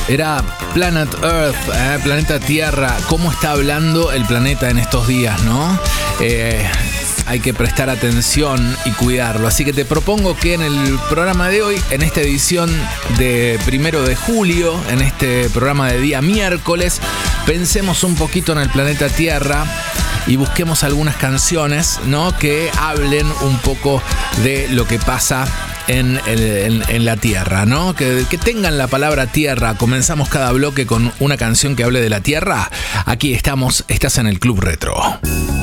Era Planet Earth, planeta Tierra. ¿Cómo está hablando el planeta en estos días, no? Hay que prestar atención y cuidarlo. Así que te propongo que en el programa de hoy, en esta edición de 1 de julio, en este programa de día miércoles, pensemos un poquito en el planeta Tierra y busquemos algunas canciones, ¿no?, que hablen un poco de lo que pasa en la Tierra, ¿no? Que tengan la palabra Tierra. Comenzamos cada bloque con una canción que hable de la Tierra. Aquí estás en el Club Retro.